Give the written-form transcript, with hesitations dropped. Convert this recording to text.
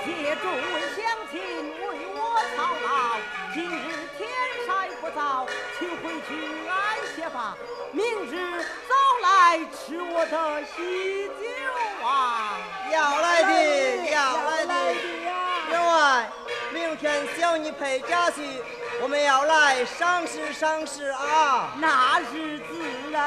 谢诸位乡亲为我操劳，今日天晒不早，请回去安歇吧。明日早来吃我的喜酒啊！ 要来的，要来的。员外，明天小女陪家去，我们要来赏识赏识啊！ 那日自然。